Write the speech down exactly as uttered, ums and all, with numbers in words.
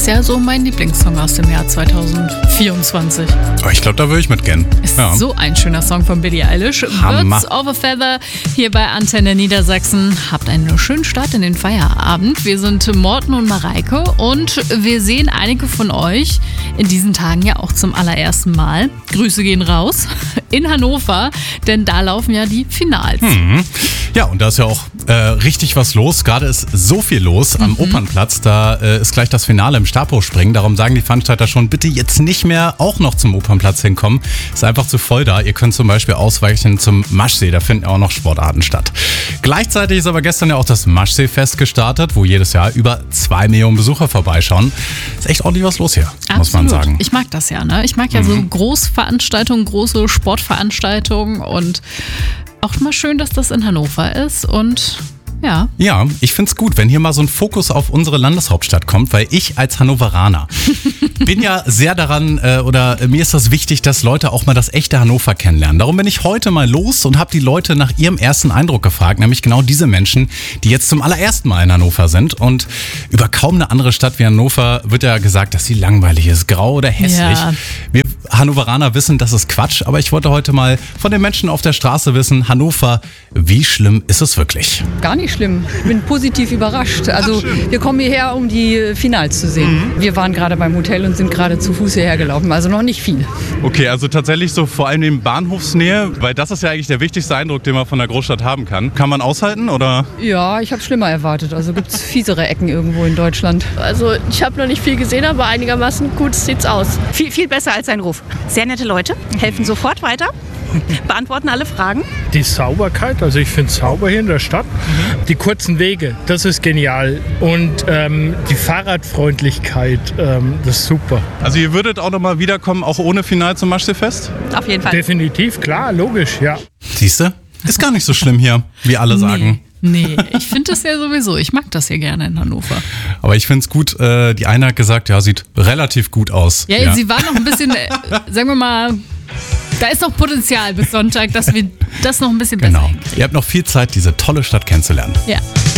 ist ja so mein Lieblingssong aus dem Jahr zwanzig vierundzwanzig. Oh, ich glaube, da würde ich mitgehen. Ist Ja. so ein schöner Song von Billie Eilish. Hammer. Birds of a Feather hier bei Antenne Niedersachsen. Habt einen schönen Start in den Feierabend. Wir sind Morten und Mareike und wir sehen einige von euch in diesen Tagen ja auch zum allerersten Mal. Grüße gehen raus in Hannover, denn da laufen ja die Finals. Mhm. Ja, und da ist ja auch äh, richtig was los. Gerade ist so viel los am Mhm. Opernplatz. Da äh, ist gleich das Finale im Stabhochspringen. Darum sagen die Veranstalter schon, bitte jetzt nicht mehr auch noch zum Opernplatz hinkommen. Ist einfach zu voll da. Ihr könnt zum Beispiel ausweichen zum Maschsee. Da finden auch noch Sportarten statt. Gleichzeitig ist aber gestern ja auch das Maschsee-Fest gestartet, wo jedes Jahr über zwei Millionen Besucher vorbeischauen. Ist echt ordentlich was los hier, muss man Absolut. sagen. Ich mag das ja, ne? Ich mag ja so Großveranstaltungen, große Sportveranstaltungen und auch mal schön, dass das in Hannover ist und ja. Ja, ich find's gut, wenn hier mal so ein Fokus auf unsere Landeshauptstadt kommt, weil ich als Hannoveraner bin ja sehr daran, äh, oder äh, mir ist das wichtig, dass Leute auch mal das echte Hannover kennenlernen. Darum bin ich heute mal los und habe die Leute nach ihrem ersten Eindruck gefragt, nämlich genau diese Menschen, die jetzt zum allerersten Mal in Hannover sind. Und über kaum eine andere Stadt wie Hannover wird ja gesagt, dass sie langweilig ist, grau oder hässlich. Ja. Wir Hannoveraner wissen, das ist Quatsch, aber ich wollte heute mal von den Menschen auf der Straße wissen, Hannover, wie schlimm ist es wirklich? Gar nicht schlimm. Ich bin positiv überrascht. Also wir kommen hierher, um die Finals zu sehen. Mhm. Wir waren gerade beim Hotel und sind gerade zu Fuß hierher gelaufen. Also noch nicht viel. Okay, also tatsächlich so vor allem in Bahnhofsnähe, weil das ist ja eigentlich der wichtigste Eindruck, den man von der Großstadt haben kann. Kann man aushalten oder? Ja, ich habe schlimmer erwartet. Also gibt es fiesere Ecken irgendwo in Deutschland. Also ich habe noch nicht viel gesehen, aber einigermaßen gut sieht's aus. Viel, viel besser als ein Ruf. Sehr nette Leute, helfen sofort weiter, beantworten alle Fragen. Die Sauberkeit, also ich finde es sauber hier in der Stadt. Die kurzen Wege, das ist genial. Und ähm, die Fahrradfreundlichkeit, ähm, das ist super. Also ihr würdet auch nochmal wiederkommen, auch ohne Final zum Maschsee-Fest? Auf jeden Fall. Definitiv, klar, logisch, ja. Siehst du? Ist gar nicht so schlimm hier, wie alle sagen. Nee, ich finde das ja sowieso. Ich mag das hier gerne in Hannover. Aber ich finde es gut, äh, die eine hat gesagt, ja, sieht relativ gut aus. Ja, sie war noch ein bisschen, äh, sagen wir mal, da ist noch Potenzial bis Sonntag, dass wir das noch ein bisschen besser Genau. hinkriegen. Ihr habt noch viel Zeit, diese tolle Stadt kennenzulernen. Ja.